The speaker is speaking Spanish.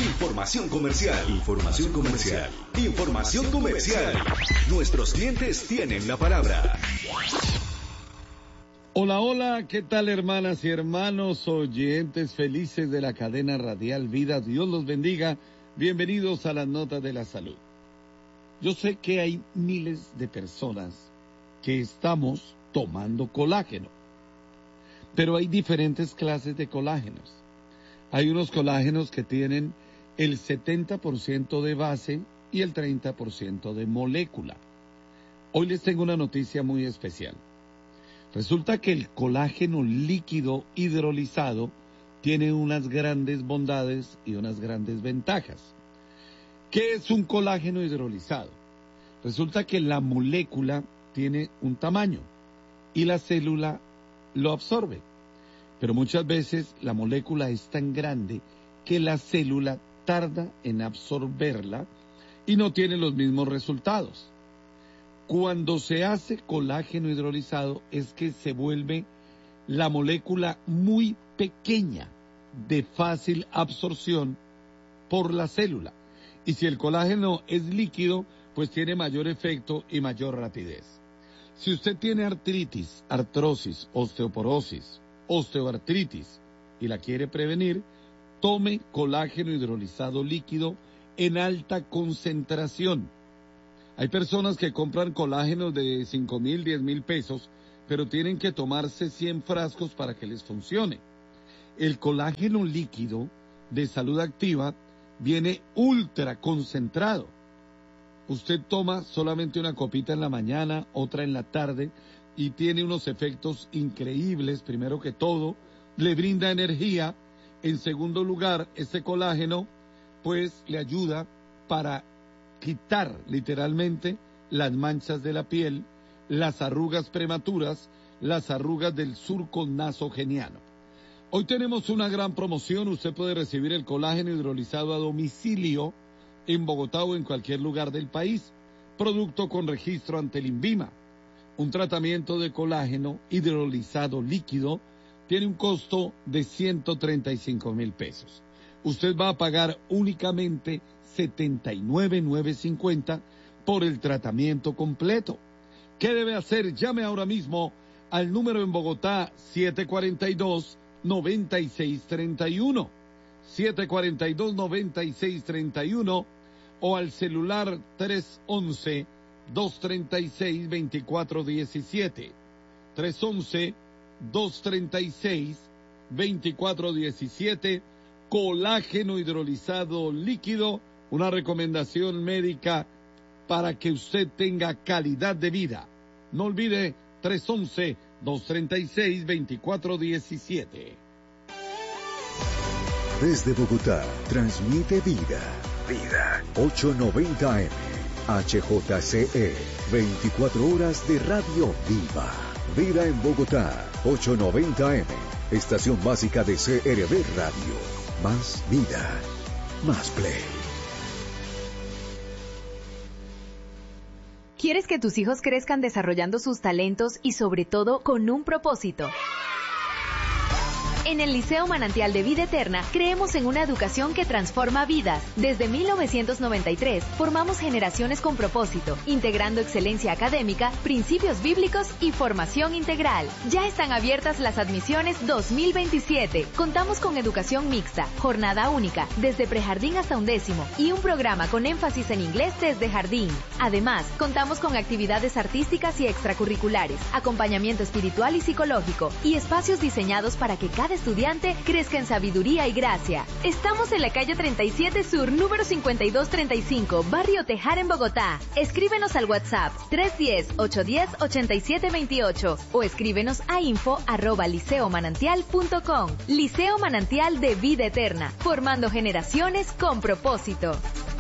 Información comercial. Información comercial. Información comercial. Nuestros clientes tienen la palabra. Hola, hola, ¿qué tal hermanas y hermanos oyentes felices de la cadena radial Vida? Dios los bendiga. Bienvenidos a las notas de la salud. Yo sé que hay miles de personas que estamos tomando colágeno, pero hay diferentes clases de colágenos. Hay unos colágenos que tienen el 70% de base y el 30% de molécula. Hoy les tengo una noticia muy especial. Resulta que el colágeno líquido hidrolizado tiene unas grandes bondades y unas grandes ventajas. ¿Qué es un colágeno hidrolizado? Resulta que la molécula tiene un tamaño y la célula lo absorbe. Pero muchas veces la molécula es tan grande que la célula tarda en absorberla y no tiene los mismos resultados. Cuando se hace colágeno hidrolizado es que se vuelve la molécula muy pequeña, de fácil absorción por la célula. Y si el colágeno es líquido, pues tiene mayor efecto y mayor rapidez. Si usted tiene artritis, artrosis, osteoporosis, osteoartritis y la quiere prevenir, tome colágeno hidrolizado líquido en alta concentración. Hay personas que compran colágenos de 5,000, 10,000 pesos, pero tienen que tomarse 100 frascos para que les funcione. El colágeno líquido de Salud Activa viene ultra concentrado. Usted toma solamente una copita en la mañana, otra en la tarde, y tiene unos efectos increíbles. Primero que todo, le brinda energía. En segundo lugar, este colágeno, pues, le ayuda para quitar literalmente las manchas de la piel, las arrugas prematuras, las arrugas del surco nasogeniano. Hoy tenemos una gran promoción. Usted puede recibir el colágeno hidrolizado a domicilio en Bogotá o en cualquier lugar del país. Producto con registro ante el INVIMA. Un tratamiento de colágeno hidrolizado líquido tiene un costo de 135,000 pesos. Usted va a pagar únicamente 79,950 por el tratamiento completo. ¿Qué debe hacer? Llame ahora mismo al número en Bogotá 742-9631, 742-9631 o al celular 311-236-2417, 311-236-2417, colágeno hidrolizado líquido, una recomendación médica para que usted tenga calidad de vida. No olvide 311-236-2417. Desde Bogotá, transmite Vida. Vida 890 AM. HJCE, 24 horas de radio viva. Vida en Bogotá, 890 AM. Estación básica de CRB Radio. Más vida, más play. ¿Quieres que tus hijos crezcan desarrollando sus talentos y sobre todo con un propósito? En el Liceo Manantial de Vida Eterna creemos en una educación que transforma vidas. Desde 1993 formamos generaciones con propósito, integrando excelencia académica, principios bíblicos y formación integral. Ya están abiertas las admisiones 2027. Contamos con educación mixta, jornada única, desde prejardín hasta 11º y un programa con énfasis en inglés desde jardín. Además, contamos con actividades artísticas y extracurriculares, acompañamiento espiritual y psicológico y espacios diseñados para que cada estudiante crezca en sabiduría y gracia. Estamos en la calle 37 Sur, número 5235, Barrio Tejar en Bogotá. Escríbenos al WhatsApp 310-810-8728 o escríbenos a info@liceomanantial.com. Liceo Manantial de Vida Eterna, formando generaciones con propósito.